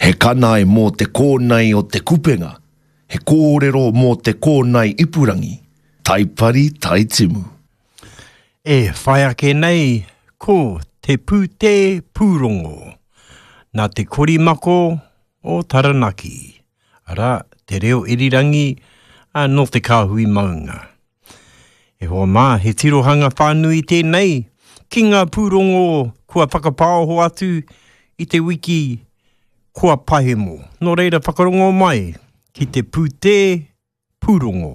He kanae mō te kōnei o te kupenga. He kōrero mō te kōnei ipurangi. Taipari taitimu. E whai ake nei, ko te pūte pūrongo. Nā te korimako o Taranaki. Ara, te reo irirangi no te kāhui maunga. E hoa mā, he tirohanga whānui tēnei, ki ngā pūrongo kua whakapāoho atu i te wiki kua pahemo. Nō reira whakarongo mai, ki te pūte pūrongo.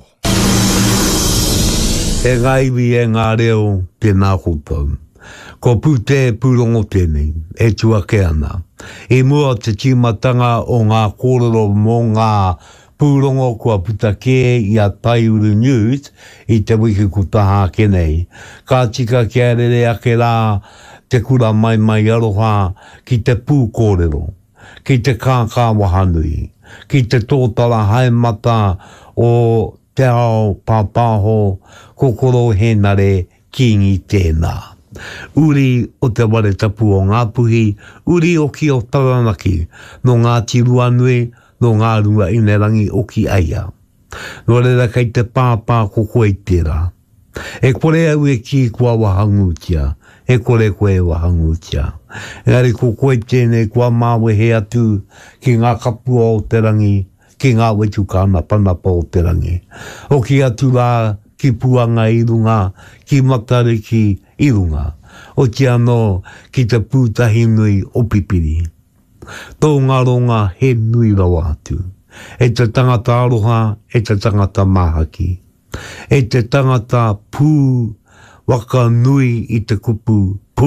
E ngaiwi e ngā reo tēnā koutou. Ko pūte pūrongo tēnei, e tuake ana. E mua te timatanga o ngā kōrero mō ngā pūrongo kua putake i a Taiuru News i te wiki kutaha kenei. Ka tika kia rere ake rā te kura mai mai aroha ki te pū kōrero, ki te kākā wahanui, ki te tōtara haemata o te ao pāpāho kokoro henare kingi tēnā. Uri o te ware tapu o ngā puhi, uri o ki o Taranaki, no ngā tiruanui, no ngā runga inerangi o ki aia. No reira kei te pāpā koko i tērā. E kore au e ki kua wahangutia, e kore koe wahangutia. Engari koko i tēnei kua māwe he atu ki ngā kapua o te rangi, ki ngā wetu kāna panapa o te rangi. O ki atu rā ki puanga i runga, ki matariki i runga. O ki anō ki te pūtahi nui o pipiri. Tō ngā ronga he nui rawa atu. E te tangata aroha, e te tangata mahaki. E te tangata pū waka nui i te kupu, pū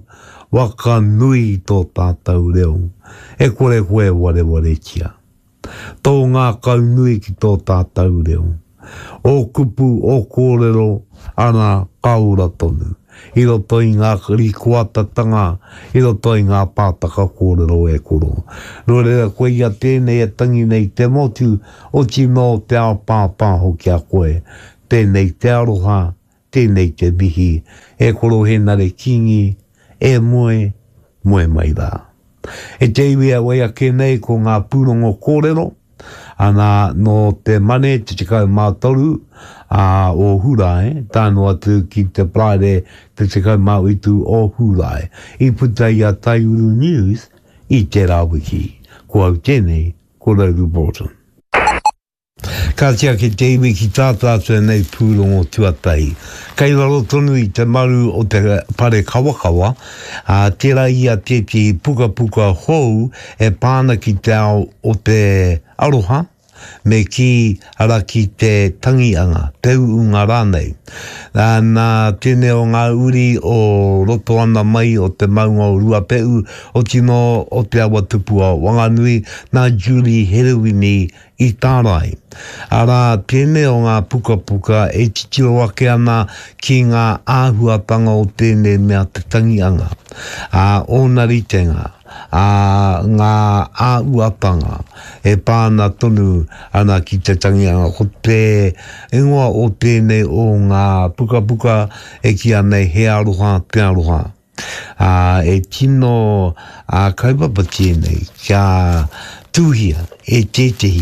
waka nui tō tātou reo. E kore koe ware tia. Tō ngā kau nui ki tō tātou reo. O kupu, o kōrero, ana kaura tonu. I roto i ngā rikuatatanga, i roto i ngā pātaka kōrero e koro. Nō reira koe ia tēnei e tangi nei te motu, o tino te ao pāpāho ki a koe. Tēnei te aroha, tēnei te mihi, e koro henare kingi, e moe mai rā. E te iwi a wea kenei ko ngā pūrongo kōrero, ana no te mane te tikau mātoru o Hurai, tāno atu ki te praere te tikau māuitu o Hurai. I puta i a Taiuru News i te rāwiki. Ko au tēnei, ko Rauru Borton. Ka tia ki te iwi ki tātātua nei pūrongo tuatai. Kei raro tonu i te maru o te pare kawakawa, tērā ia te puka hou e pāna ki te ao o te aroha, me ki ara ki te tangianga, te uunga rānei. Nā tēnei o ngā uri o roto ana mai o te maunga o Ruapeu, o tino o te awa tupua Wanganui, nā Julie Heruini i tārai. Ara tēnei o ngā puka e titiro ake ana ki ngā āhuatanga o tēnei mea te tangianga. O nā ritenga. Ngā āuatanga e pāna tonu ana ki te tangianga ko te ingoa o tēnei o ngā puka e ki anei he aroha, te aroha. E tino kaupapa tēnei kia tūhia e tētehi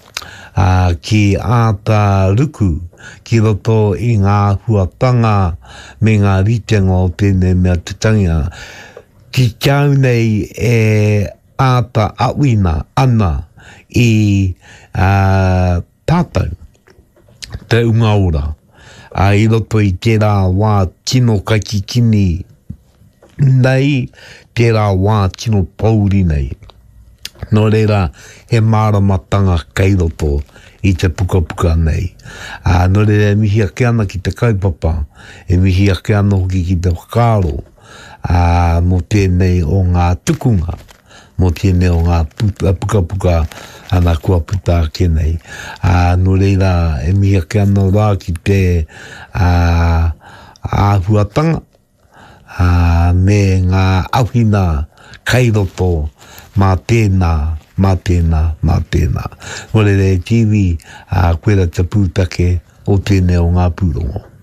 ki āta ruku ki roto i ngā huatanga me ngā ritenga o tēnei mea te tangianga. Ki kiau nei e āta awina ana i tātou, te unga ora. I roto i tērā wā tino kakikini nei, tērā wā tino pauri nei. Nō reira, he māramatanga kei roto i te puka nei. Nō reira, e mihi ake ana ki te kaupapa, e mihi ake ana hoki ki te whakaro. Mo tēnei o ngā tukunga, mo tēnei o ngā puka ana kua puta ake nei. Nō reira, e mihi ake ana rā ki te āhuatanga, me ngā awhina kairoto mā tēnā. Nō reira, e tiwi koera te pūtake o tēnei o ngā pūrongo.